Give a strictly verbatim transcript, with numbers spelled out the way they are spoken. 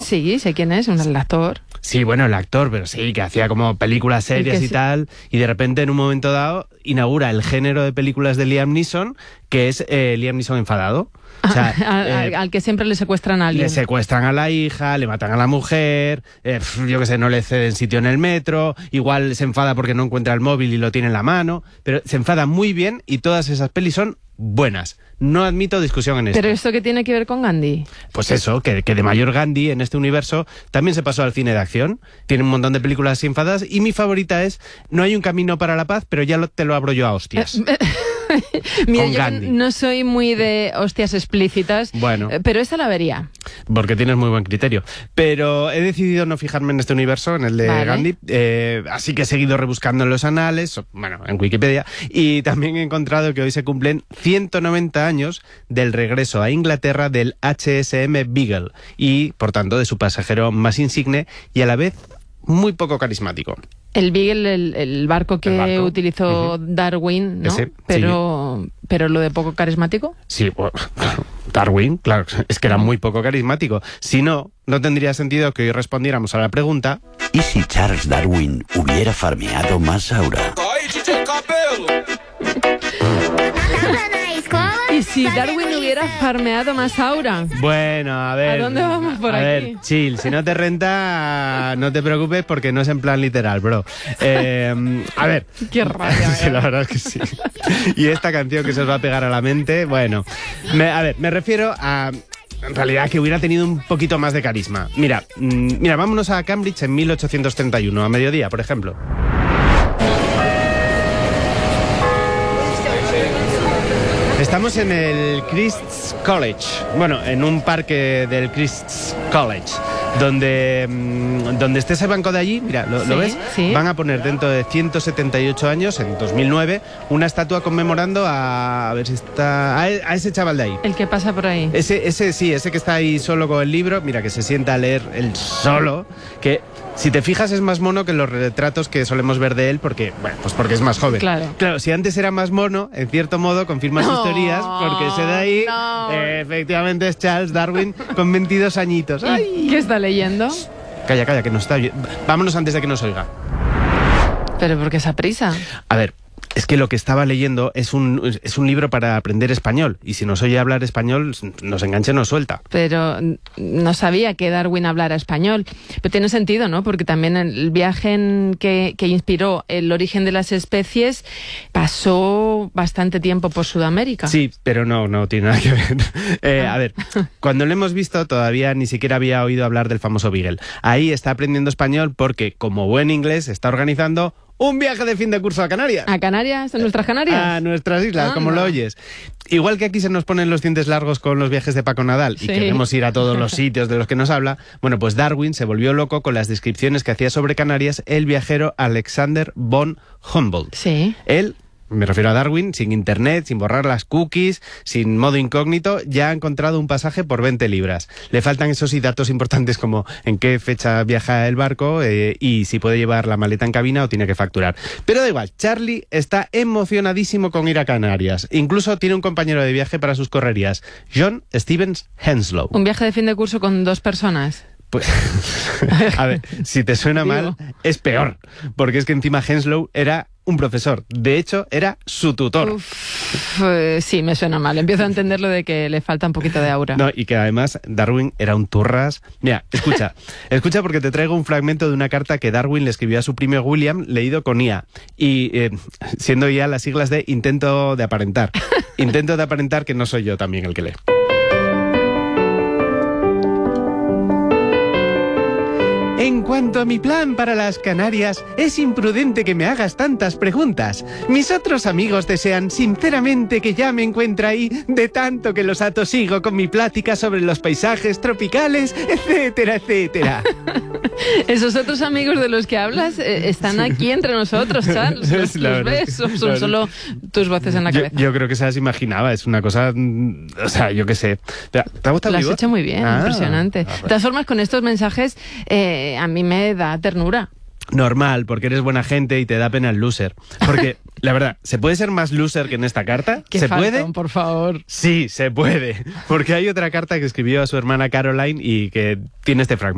Sí, sé quién es, un el actor. Sí, bueno, el actor, pero sí, que hacía como películas serias y sí. tal, y de repente en un momento dado inaugura el género de películas de Liam Neeson, que es eh, Liam Neeson enfadado. O sea, al, eh, al que siempre le secuestran a alguien. Le secuestran a la hija, le matan a la mujer, eh, yo qué sé, no le ceden sitio en el metro, igual se enfada porque no encuentra el móvil y lo tiene en la mano, pero se enfada muy bien y todas esas pelis son buenas. No admito discusión en esto. ¿Pero esto qué tiene que ver con Gandhi? Pues eso, que, que de mayor Gandhi en este universo también se pasó al cine de acción. Tiene un montón de películas enfadadas y mi favorita es No hay un camino para la paz, pero ya lo, te lo abro yo a hostias. Mira, con yo Gandhi. No soy muy de hostias explícitas, bueno, pero esta la vería. Porque tienes muy buen criterio. Pero he decidido no fijarme en este universo, en el de vale. Gandhi, eh, así que he seguido rebuscando en los anales, bueno, en Wikipedia, y también he encontrado que hoy se cumplen ciento noventa años del regreso a Inglaterra del H S M Beagle y, por tanto, de su pasajero más insigne y a la vez muy poco carismático. El Beagle, el, el barco que el barco. utilizó uh-huh. Darwin, ¿no? Ese, pero, sí. pero lo de poco carismático. Sí, bueno, Darwin, claro, es que era muy poco carismático. Si no, no tendría sentido que hoy respondiéramos a la pregunta: ¿y si Charles Darwin hubiera farmeado más aura? ¿Y si Darwin hubiera farmeado más aura? Bueno, a ver... ¿A dónde vamos por a aquí? A ver, chill, si no te renta, no te preocupes porque no es en plan literal, bro. Eh, a ver... Qué rabia. Sí, la verdad es que sí. Y esta canción que se os va a pegar a la mente, bueno... Me, a ver, me refiero a... En realidad, que hubiera tenido un poquito más de carisma. Mira, mmm, mira, vámonos a Cambridge en mil ochocientos treinta y uno, a mediodía, por ejemplo. Estamos en el Christ's College, bueno, en un parque del Christ's College, donde, donde esté ese banco de allí, mira, ¿lo, sí, ¿lo ves? Sí. Van a poner dentro de ciento setenta y ocho años, en dos mil nueve, una estatua conmemorando a, a ver si está, a, a ese chaval de ahí. El que pasa por ahí. Ese, ese sí, ese que está ahí solo con el libro, mira, que se sienta a leer él solo, que... Si te fijas es más mono que los retratos que solemos ver de él porque, bueno, pues porque es más joven. Claro. Claro, si antes era más mono, en cierto modo confirma sus no, teorías porque ese de ahí, no. eh, efectivamente es Charles Darwin con veintidós añitos. ¡Ay! ¿Qué está leyendo? Calla, calla, que nos está oyendo. Vámonos antes de que nos oiga. ¿Pero por qué esa prisa? A ver, es que lo que estaba leyendo es un, es un libro para aprender español. Y si nos oye hablar español, nos engancha y nos suelta. Pero no sabía que Darwin hablara español. Pero tiene sentido, ¿no? Porque también el viaje en que, que inspiró el origen de las especies pasó bastante tiempo por Sudamérica. Sí, pero no, no tiene nada que ver. Eh, a ver, cuando lo hemos visto todavía ni siquiera había oído hablar del famoso Beagle. Ahí está aprendiendo español porque, como buen inglés, está organizando un viaje de fin de curso a Canarias. ¿A Canarias? ¿A nuestras Canarias? A nuestras islas, ah, como no. lo oyes. Igual que aquí se nos ponen los dientes largos con los viajes de Paco Nadal y sí. queremos ir a todos los sitios de los que nos habla, bueno, pues Darwin se volvió loco con las descripciones que hacía sobre Canarias el viajero Alexander von Humboldt. Sí. Él... Me refiero a Darwin, sin internet, sin borrar las cookies, sin modo incógnito, ya ha encontrado un pasaje por veinte libras. Le faltan esos y datos importantes como en qué fecha viaja el barco eh, y si puede llevar la maleta en cabina o tiene que facturar. Pero da igual, Charlie está emocionadísimo con ir a Canarias. Incluso tiene un compañero de viaje para sus correrías, John Stevens Henslow. ¿Un viaje de fin de curso con dos personas? Pues, a ver, si te suena mal, es peor, porque es que encima Henslow era un profesor, de hecho, era su tutor. Uf, eh, sí, me suena mal, empiezo a entender lo de que le falta un poquito de aura. No, y que además Darwin era un turras. Mira, escucha, escucha porque te traigo un fragmento de una carta que Darwin le escribió a su primo William, leído con I A, y eh, siendo ya las siglas de intento de aparentar, intento de aparentar que no soy yo también el que lee. En cuanto a mi plan para las Canarias, es imprudente que me hagas tantas preguntas. Mis otros amigos desean sinceramente que ya me encuentre ahí, de tanto que los atosigo con mi plática sobre los paisajes tropicales, etcétera, etcétera. Esos otros amigos de los que hablas eh, están aquí entre nosotros, Charles. Los, los ves, son, son solo tus voces en la cabeza. Yo, yo creo que se las imaginaba, es una cosa, o sea, yo qué sé. ¿Te ha gustado? Lo has hecho muy bien, ah, impresionante. Ah, de todas formas, con estos mensajes eh, a mí me da ternura. Normal, porque eres buena gente y te da pena el loser. Porque, la verdad, ¿se puede ser más loser que en esta carta? ¿Qué ¿Se faltan, puede? por favor? Sí, se puede. Porque hay otra carta que escribió a su hermana Caroline y que tiene este fragmento.